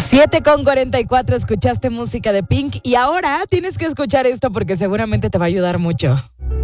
7:44, escuchaste música de Pink y ahora tienes que escuchar esto porque seguramente te va a ayudar mucho.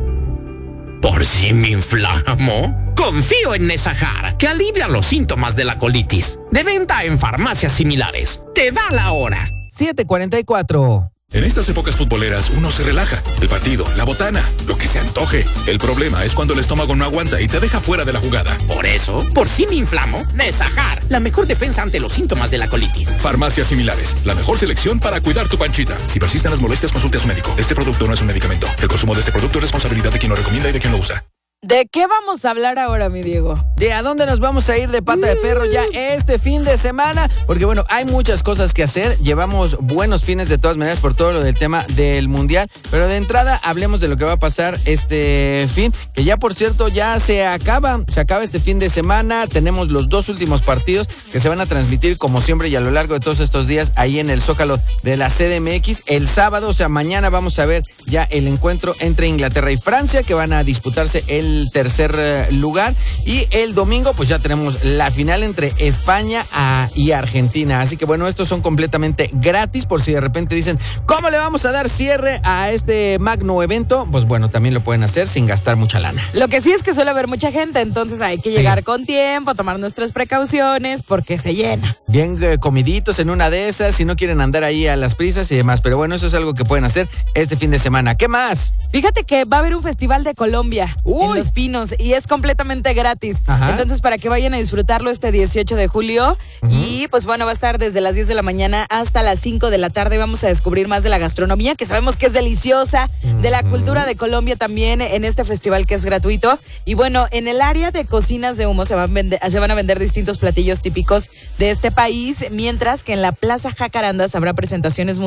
¿Por si me inflamo? Confío en Nesajar, que alivia los síntomas de la colitis. De venta en farmacias similares. Te da la hora. 7:44. En estas épocas futboleras uno se relaja. El partido, la botana, lo que se antoje. El problema es cuando el estómago no aguanta y te deja fuera de la jugada. Por eso, por si me inflamo, Nesajar, la mejor defensa ante los síntomas de la colitis. Farmacias similares, la mejor selección para cuidar tu panchita. Si persisten las molestias, consulte a su médico. Este producto no es un medicamento. El consumo de este producto es responsabilidad de quien lo recomienda y de quien lo usa. ¿De qué vamos a hablar ahora, mi Diego? ¿De a dónde nos vamos a ir de pata de perro ya este fin de semana? Porque bueno, hay muchas cosas que hacer. Llevamos buenos fines de todas maneras por todo lo del tema del Mundial. Pero de entrada hablemos de lo que va a pasar este fin, que ya por cierto ya se acaba este fin de semana. Tenemos los dos últimos partidos que se van a transmitir como siempre y a lo largo de todos estos días ahí en el Zócalo de la CDMX. El sábado, o sea mañana, vamos a ver ya el encuentro entre Inglaterra y Francia, que van a disputarse el tercer lugar, y el domingo pues ya tenemos la final entre España y Argentina, así que bueno, estos son completamente gratis por si de repente dicen ¿cómo le vamos a dar cierre a este magno evento? Pues bueno, también lo pueden hacer sin gastar mucha lana. Lo que sí es que suele haber mucha gente, entonces hay que llegar con tiempo, tomar nuestras precauciones porque se llena. Bien comiditos en una de esas, si no quieren andar ahí a las prisas y demás, pero bueno, eso es algo que pueden hacer este fin de semana. ¿Qué más? Fíjate que va a haber un festival de Colombia en Los Pinos y es completamente gratis. Ajá. Entonces, para que vayan a disfrutarlo este 18 de julio. Y pues bueno, va a estar desde las 10 de la mañana hasta las 5 de la tarde. Vamos a descubrir más de la gastronomía, que sabemos que es deliciosa, de la cultura de Colombia también en este festival que es gratuito. Y bueno, en el área de cocinas de humo se van a vender distintos platillos típicos de este país, mientras que en la Plaza Jacarandas habrá presentaciones